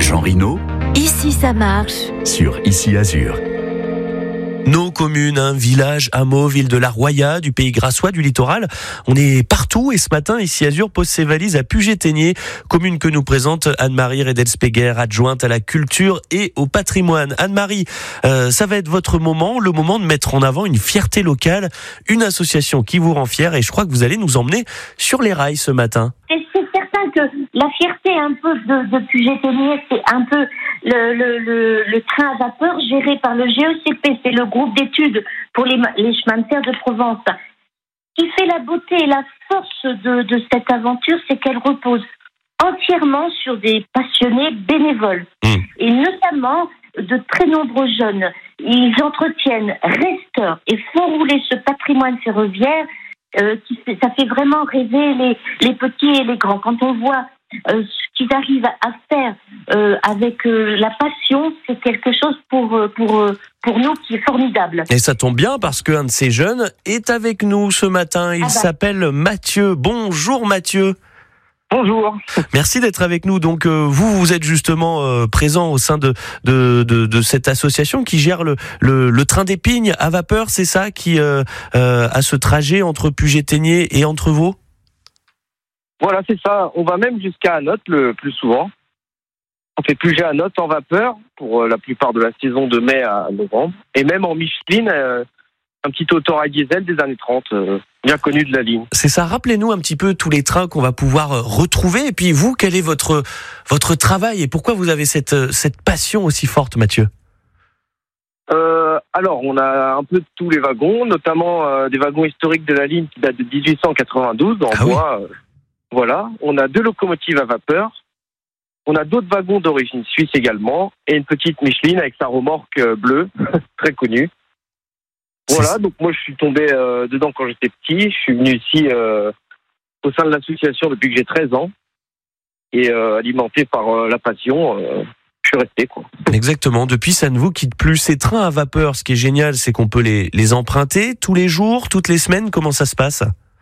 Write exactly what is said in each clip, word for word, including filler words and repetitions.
Jean Rino, Ici ça marche. sur Ici Azur. Nos communes, hein, villages, hameaux, ville de la Roya, du Pays Grassois, du littoral, on est partout et ce matin, Ici Azur pose ses valises à Puget-Théniers, commune que nous présente Anne-Marie Redelspeger, adjointe à la culture et au patrimoine. Anne-Marie, euh, ça va être votre moment, le moment de mettre en avant une fierté locale, une association qui vous rend fière et je crois que vous allez nous emmener sur les rails ce matin. C'est certain que la fierté un peu de, de Puget-Théniers, c'est un peu le, le, le, le train à vapeur géré par le G E C P, c'est le groupe d'études pour les, les chemins de fer de Provence. Ce qui fait la beauté et la force de, de cette aventure, c'est qu'elle repose entièrement sur des passionnés bénévoles. Mmh. Et notamment de très nombreux jeunes. Ils entretiennent, restaurent et font rouler ce patrimoine ferroviaire. Euh, qui, ça fait vraiment rêver les, les petits et les grands. Quand on voit euh, ce qu'ils arrivent à faire euh, avec euh, la passion, c'est quelque chose pour, pour, pour nous qui est formidable. Et ça tombe bien parce qu'un de ces jeunes est avec nous ce matin. Il ah bah. s'appelle Mathieu. Bonjour Mathieu. Bonjour. Merci d'être avec nous. Donc euh, vous, vous êtes justement euh, présent au sein de, de, de, de cette association qui gère le, le, le train d'Épingle à vapeur, c'est ça, qui euh, euh, a ce trajet entre Puget-Théniers et Entrevaux ? Voilà, c'est ça. On va même jusqu'à Anote le plus souvent. On fait Puget à Anote en vapeur pour euh, la plupart de la saison de mai à novembre. Et même en Micheline, euh, un petit autorail diesel des années trente, euh, bien connu de la ligne. C'est ça. Rappelez-nous un petit peu tous les trains qu'on va pouvoir retrouver. Et puis vous, quel est votre votre travail et pourquoi vous avez cette cette passion aussi forte, Mathieu ? euh, Alors, on a un peu de tous les wagons, notamment euh, des wagons historiques de la ligne qui datent de dix-huit cent quatre-vingt-douze en ah bois. Oui. Euh, voilà. On a deux locomotives à vapeur. On a d'autres wagons d'origine suisse également et une petite Micheline avec sa remorque euh, bleue, très connue. Voilà, donc moi je suis tombé euh, dedans quand j'étais petit. Je suis venu ici euh, au sein de l'association depuis que j'ai treize ans. Et euh, alimenté par euh, la passion, euh, je suis resté, quoi. Exactement, depuis ça ne vous quitte plus. Ces trains à vapeur, ce qui est génial, c'est qu'on peut les, les emprunter tous les jours, toutes les semaines. Comment ça se passe ?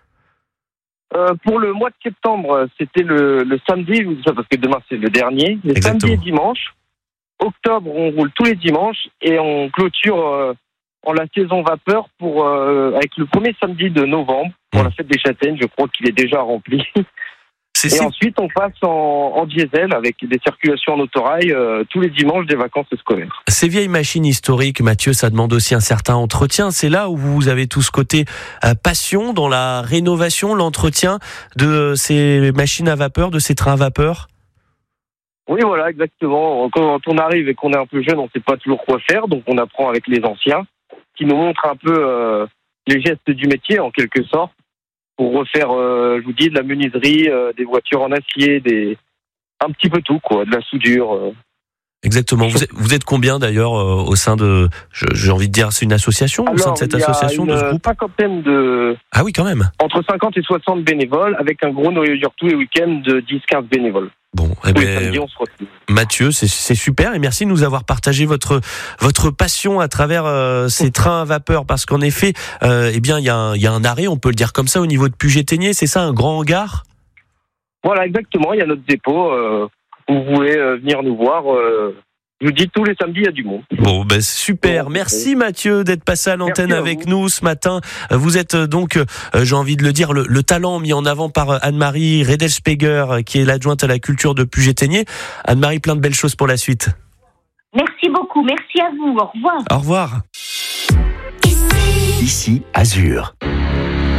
euh, Pour le mois de septembre, c'était le, le samedi, parce que demain c'est le dernier. Le samedi et dimanche. Octobre, on roule tous les dimanches et on clôture... Euh, en la saison vapeur pour euh, avec le premier samedi de novembre pour mmh. la fête des châtaignes, je crois qu'il est déjà rempli. C'est et c'est... ensuite on passe en, en diesel avec des circulations en autorail euh, tous les dimanches des vacances scolaires. Ces vieilles machines historiques, Mathieu, ça demande aussi un certain entretien. C'est là où vous avez tout ce côté euh, passion dans la rénovation, l'entretien de ces machines à vapeur, de ces trains à vapeur. Oui, voilà, exactement. Quand on arrive et qu'on est un peu jeune, on ne sait pas toujours quoi faire, donc on apprend avec les anciens, qui nous montrent un peu euh, les gestes du métier, en quelque sorte, pour refaire, euh, je vous dis, de la menuiserie, euh, des voitures en acier, des un petit peu tout, quoi, de la soudure. Euh. Exactement. Vous êtes, vous êtes combien, d'ailleurs, euh, au sein de... Je, j'ai envie de dire, c'est une association, Alors, au sein de cette association, de ce groupe ? Il y a une cinquantaine de... Ah oui, quand même. Entre cinquante et soixante bénévoles, avec un gros noyau dur tous les week-ends de dix à quinze bénévoles. Bon, eh ben, Mathieu, c'est, c'est super et merci de nous avoir partagé votre votre passion à travers euh, ces trains à vapeur parce qu'en effet, euh, eh bien il y a un il y a un arrêt, on peut le dire comme ça au niveau de Puget-Théniers, c'est ça, un grand hangar ? Voilà, exactement, il y a notre dépôt. Euh, vous pouvez euh, venir nous voir. Euh, je vous dis, tous les samedis, il y a du monde. Bon, ben super. Merci Mathieu d'être passé à l'antenne à avec nous ce matin. Vous êtes donc, euh, j'ai envie de le dire, le, le talent mis en avant par Anne-Marie Redelspeger, qui est l'adjointe à la culture de Puget-Théniers. Anne-Marie, plein de belles choses pour la suite. Merci beaucoup. Merci à vous. Au revoir. Au revoir. Ici Azur.